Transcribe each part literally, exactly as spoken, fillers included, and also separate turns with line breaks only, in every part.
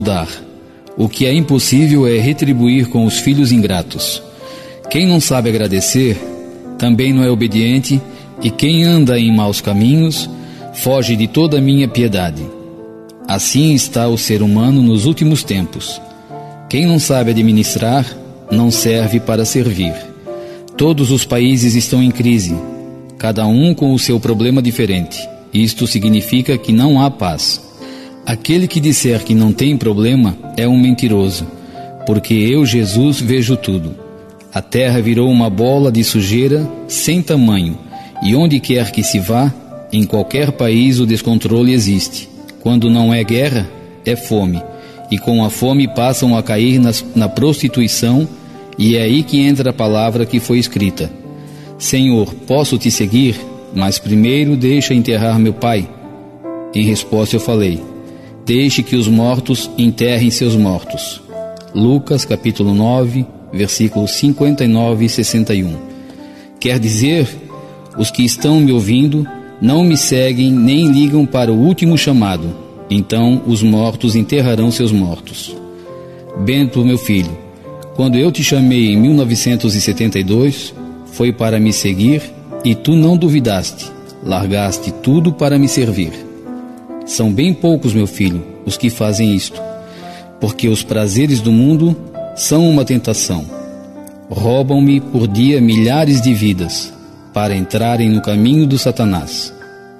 dar. O que é impossível é retribuir com os filhos ingratos. Quem não sabe agradecer, também não é obediente, e quem anda em maus caminhos, foge de toda a minha piedade. Assim está o ser humano nos últimos tempos. Quem não sabe administrar, não serve para servir. Todos os países estão em crise, cada um com o seu problema diferente. Isto significa que não há paz. Aquele que disser que não tem problema é um mentiroso, porque eu, Jesus, vejo tudo. A terra virou uma bola de sujeira sem tamanho, e onde quer que se vá, em qualquer país o descontrole existe. Quando não é guerra, é fome, e com a fome passam a cair nas, na prostituição, e é aí que entra a palavra que foi escrita: Senhor, posso te seguir, mas primeiro deixa enterrar meu pai. Em resposta eu falei: deixe que os mortos enterrem seus mortos. Lucas capítulo nove, versículos cinquenta e nove e sessenta e um. Quer dizer, os que estão me ouvindo não me seguem nem ligam para o último chamado, então os mortos enterrarão seus mortos. Bento, meu filho, quando eu te chamei em mil novecentos e setenta e dois, foi para me seguir e tu não duvidaste, largaste tudo para me servir. São bem poucos, meu filho, os que fazem isto, porque os prazeres do mundo são uma tentação. Roubam-me por dia milhares de vidas, para entrarem no caminho do Satanás.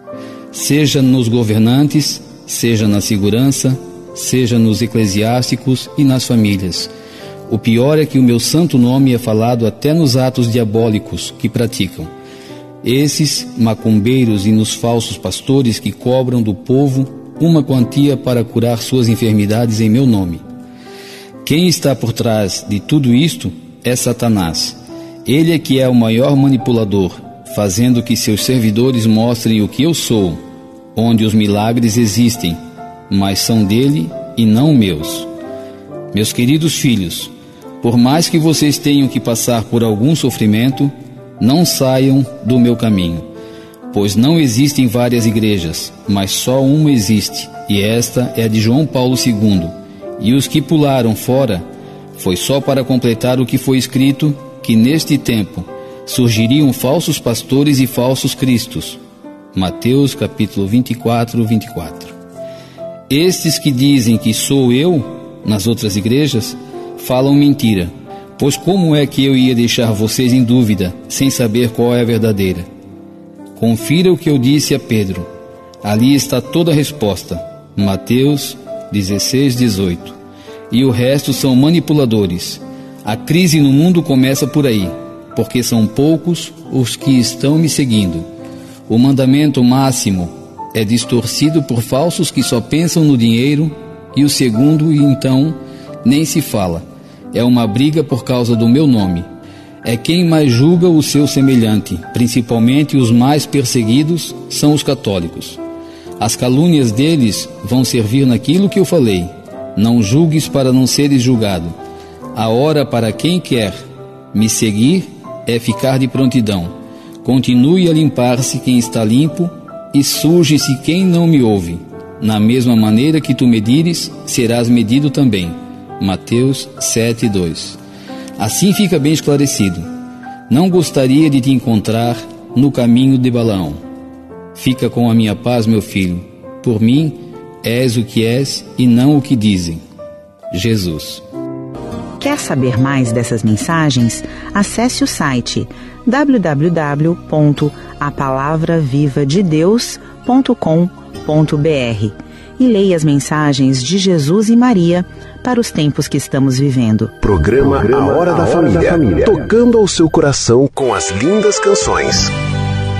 Seja nos governantes, seja na segurança, seja nos eclesiásticos e nas famílias. O pior é que o meu santo nome é falado até nos atos diabólicos que praticam. Esses macumbeiros e nos falsos pastores que cobram do povo uma quantia para curar suas enfermidades em meu nome. Quem está por trás de tudo isto é Satanás. Ele é que é o maior manipulador, fazendo que seus servidores mostrem o que eu sou, onde os milagres existem, mas são dele e não meus. Meus queridos filhos, por mais que vocês tenham que passar por algum sofrimento, não saiam do meu caminho, pois não existem várias igrejas, mas só uma existe, e esta é a de João Paulo segundo, e os que pularam fora foi só para completar o que foi escrito, que neste tempo surgiriam falsos pastores e falsos cristos. Mateus capítulo vinte e quatro, vinte e quatro. Estes que dizem que sou eu, nas outras igrejas, falam mentira, pois como é que eu ia deixar vocês em dúvida, sem saber qual é a verdadeira? Confira o que eu disse a Pedro, ali está toda a resposta, Mateus dezesseis, dezoito. E o resto são manipuladores. A crise no mundo começa por aí, porque são poucos os que estão me seguindo. O mandamento máximo é distorcido por falsos que só pensam no dinheiro, e o segundo, então, nem se fala. É uma briga por causa do meu nome. É quem mais julga o seu semelhante, principalmente os mais perseguidos são os católicos. As calúnias deles vão servir naquilo que eu falei. Não julgues para não seres julgado. A hora para quem quer me seguir é ficar de prontidão. Continue a limpar-se quem está limpo e suje-se quem não me ouve. Na mesma maneira que tu medires, serás medido também. Mateus sete, dois. Assim fica bem esclarecido. Não gostaria de te encontrar no caminho de Balaão. Fica com a minha paz, meu filho. Por mim, és o que és e não o que dizem. Jesus.
Quer saber mais dessas mensagens? Acesse o site w w w ponto a palavra viva de deus ponto com ponto b r e leia as mensagens de Jesus e Maria para os tempos que estamos vivendo.
Programa, Programa A Hora, da, a Hora Família, da Família, tocando ao seu coração com as lindas canções.